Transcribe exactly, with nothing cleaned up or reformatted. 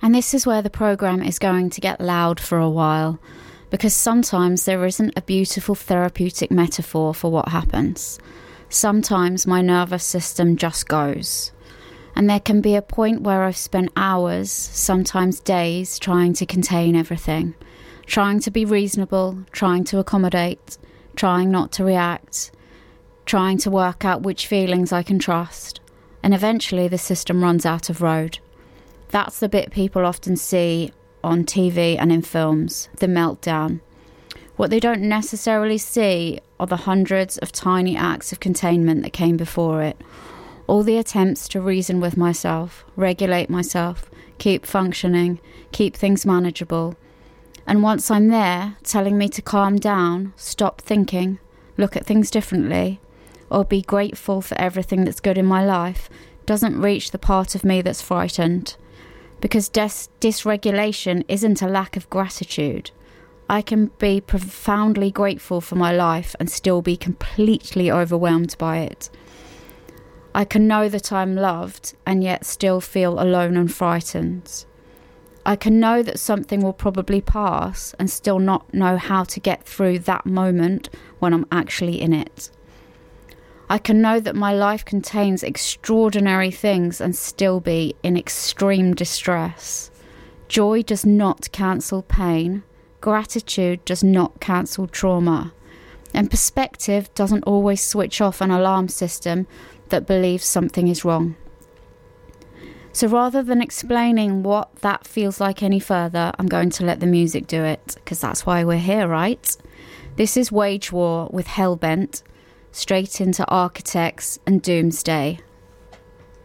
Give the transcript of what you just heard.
And this is where the programme is going to get loud for a while, because sometimes there isn't a beautiful therapeutic metaphor for what happens. Sometimes my nervous system just goes. And there can be a point where I've spent hours, sometimes days, trying to contain everything. Trying to be reasonable, trying to accommodate, trying not to react, trying to work out which feelings I can trust. And eventually the system runs out of road. That's the bit people often see on T V and in films, the meltdown. What they don't necessarily see are the hundreds of tiny acts of containment that came before it. All the attempts to reason with myself, regulate myself, keep functioning, keep things manageable. And once I'm there, telling me to calm down, stop thinking, look at things differently, or be grateful for everything that's good in my life, doesn't reach the part of me that's frightened. Because dis- dysregulation isn't a lack of gratitude. I can be profoundly grateful for my life and still be completely overwhelmed by it. I can know that I'm loved and yet still feel alone and frightened. I can know that something will probably pass and still not know how to get through that moment when I'm actually in it. I can know that my life contains extraordinary things and still be in extreme distress. Joy does not cancel pain. Gratitude does not cancel trauma. And perspective doesn't always switch off an alarm system that believes something is wrong. So rather than explaining what that feels like any further, I'm going to let the music do it, because that's why we're here, right? This is Wage War with Hellbent, straight into Architects and Doomsday.